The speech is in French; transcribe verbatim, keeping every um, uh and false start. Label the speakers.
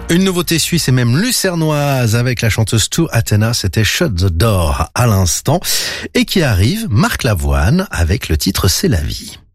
Speaker 1: Une nouveauté suisse et même lucernoise avec la chanteuse To Athena, c'était Shut the Door à l'instant. Et qui arrive, Marc Lavoine avec le titre C'est la vie.